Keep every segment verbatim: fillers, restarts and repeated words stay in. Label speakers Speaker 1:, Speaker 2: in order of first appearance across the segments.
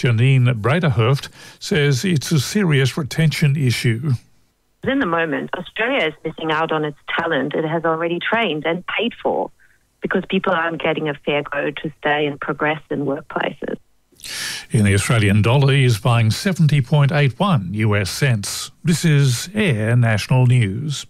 Speaker 1: Janine Brederhoeft, says it's a serious retention issue.
Speaker 2: In the moment, Australia is missing out on its talent it has already trained and paid for because people aren't getting a fair go to stay and progress in workplaces.
Speaker 1: In the Australian dollar is buying seventy point eight one U S cents. This is Air National News.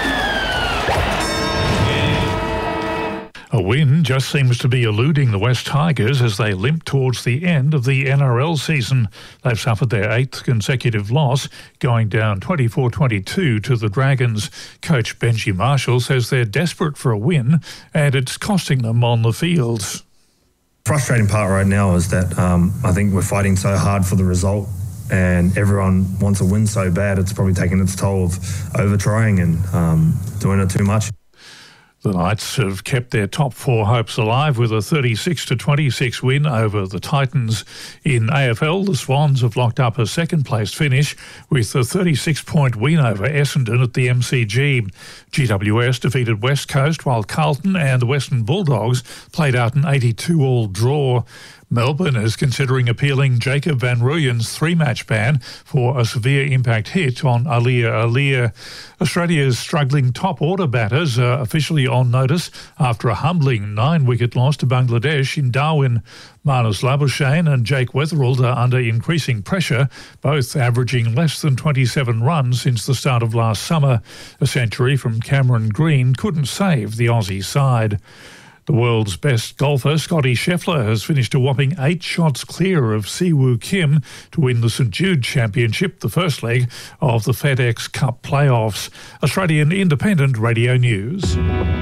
Speaker 1: A win just seems to be eluding the West Tigers as they limp towards the end of the N R L season. They've suffered their eighth consecutive loss, going down twenty-four twenty-two to the Dragons. Coach Benji Marshall says they're desperate for a win and it's costing them on the field.
Speaker 3: Frustrating part right now is that um, I think we're fighting so hard for the result and everyone wants a win so bad it's probably taking its toll of over-trying and um, doing it too much.
Speaker 1: The Knights have kept their top four hopes alive with a thirty-six to twenty-six win over the Titans. In A F L, the Swans have locked up a second-place finish with a thirty-six point win over Essendon at the M C G. G W S defeated West Coast while Carlton and the Western Bulldogs played out an eighty-two all draw. Melbourne is considering appealing Jacob van Rooyen's three-match ban for a severe impact hit on Aliir Aliir. Australia's struggling top-order batters are officially on notice after a humbling nine-wicket loss to Bangladesh in Darwin. Marnus Labuschagne and Jake Weatherald are under increasing pressure, both averaging less than twenty-seven runs since the start of last summer. A century from Cameron Green couldn't save the Aussie side. The world's best golfer, Scotty Scheffler, has finished a whopping eight shots clear of Siwoo Kim to win the St Jude Championship, the first leg of the FedEx Cup playoffs. Australian Independent Radio News.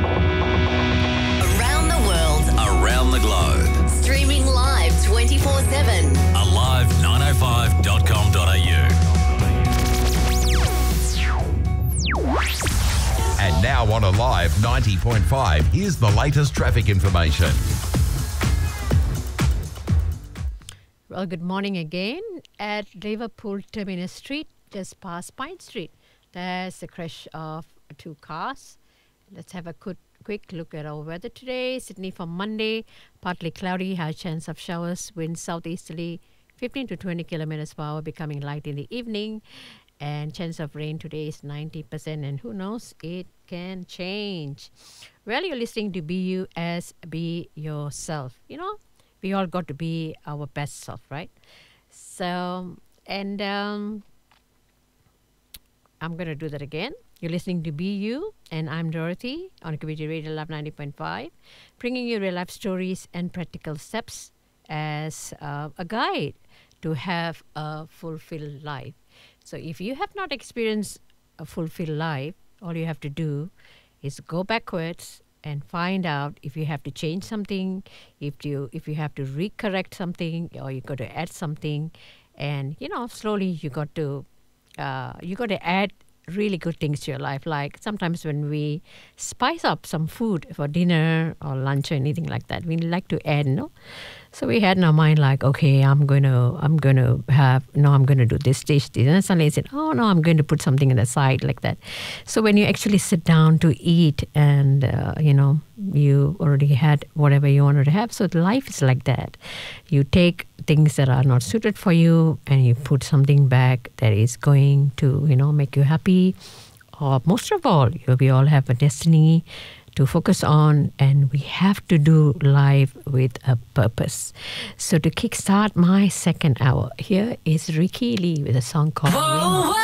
Speaker 4: Around the world, around the globe. Streaming live twenty-four seven. Alive nine oh five dot com dot a u.
Speaker 5: And now on Alive ninety point five, here's the latest traffic information.
Speaker 6: Well, good morning again. At Liverpool Terminus Street, just past Pine Street, there's a crash of two cars. Let's have a quick, quick look at our weather today. Sydney for Monday, partly cloudy, high chance of showers, wind southeasterly, fifteen to twenty kilometers per hour, becoming light in the evening. And chance of rain today is ninety percent, and who knows, it can change. Well, you're listening to Be You as Be Yourself. You know, we all got to be our best self, right? So, and um, I'm going to do that again. You're listening to Be You, and I'm Dorothy on Community Radio Love ninety point five, bringing you real life stories and practical steps as uh, a guide to have a fulfilled life. So if you have not experienced a fulfilled life, all you have to do is go backwards and find out if you have to change something, if you if you have to recorrect something, or you got to add something, and you know slowly you got to uh, you got to add really good things to your life. Like sometimes when we spice up some food for dinner or lunch or anything like that, we like to add, no. So we had in our mind like, okay, I'm going to, I'm going to have, no, I'm going to do this dish. And then suddenly I said, oh no, I'm going to put something on the side like that. So when you actually sit down to eat and, uh, you know, you already had whatever you wanted to have. So life is like that. You take things that are not suited for you and you put something back that is going to, you know, make you happy. Or most of all, you know, we all have a destiny to focus on, and we have to do life with a purpose. So to kickstart my second hour, here is Ricky Lee with a song called Whoa,